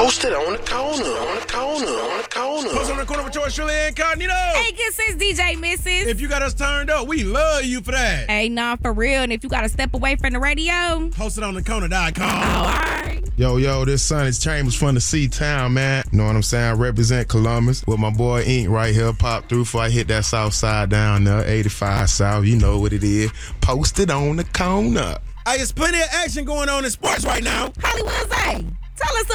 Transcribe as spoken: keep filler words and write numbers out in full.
Posted on the corner, on the corner, on the corner. Posted on the corner with yours truly, Incognito. Hey, good sis, D J Missus. If you got us turned up, we love you for that. Hey, nah, for real. And if you got to step away from the radio, Posted on the corner dot com. oh, all right. Yo, yo, this Sonny's Chambers from the C-Town, man. You know what I'm saying? I represent Columbus with my boy Ink right here. Pop through before I hit that south side down there, eighty-five South. You know what it is. Posted on the corner. Hey, there's plenty of action going on in sports right now. Hollywood Zay, tell us